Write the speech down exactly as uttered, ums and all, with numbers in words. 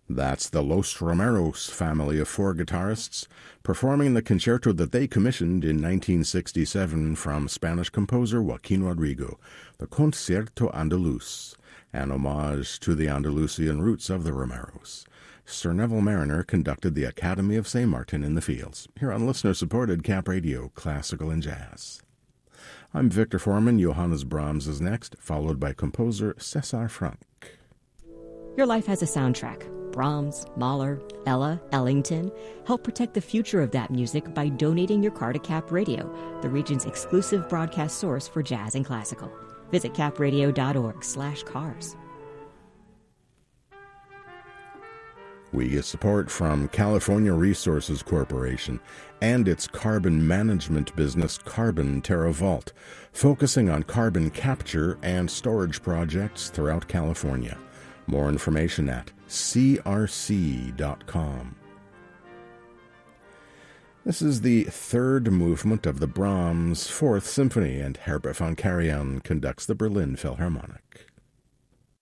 That's the Los Romeros family of four guitarists performing the concerto that they commissioned in nineteen sixty-seven from Spanish composer Joaquin Rodrigo, the Concierto Andaluz, an homage to the Andalusian roots of the Romeros. Sir Neville Mariner conducted the Academy of Saint Martin in the Fields, here on listener-supported Cap Radio, Classical and Jazz. I'm Victor Foreman. Johannes Brahms is next, followed by composer César Franck. Your life has a soundtrack. Brahms, Mahler, Ella, Ellington. Help protect the future of that music by donating your car to Cap Radio, the region's exclusive broadcast source for jazz and classical. Visit capradio.org slash cars. We get support from California Resources Corporation and its carbon management business, Carbon TerraVault, focusing on carbon capture and storage projects throughout California. More information at c r c dot com. This is the third movement of the Brahms Fourth Symphony, and Herbert von Karajan conducts the Berlin Philharmonic.